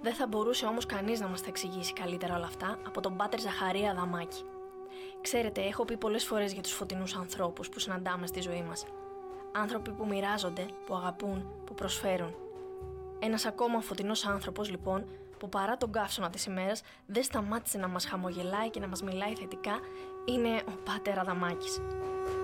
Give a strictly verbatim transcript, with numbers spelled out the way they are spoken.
Δεν θα μπορούσε όμως κανείς να μας τα εξηγήσει καλύτερα όλα αυτά από τον πάτερ Ζαχαρία Αδαμάκη. Ξέρετε, έχω πει πολλές φορές για τους φωτεινούς ανθρώπους που συναντάμε στη ζωή μας. Άνθρωποι που μοιράζονται, που αγαπούν, που προσφέρουν. Ένας ακόμα φωτεινός άνθρωπος, λοιπόν, που παρά τον καύσωνα της ημέρας δεν σταμάτησε να μας χαμογελάει και να μας μιλάει θετικά, είναι ο πάτερ Αδαμάκης.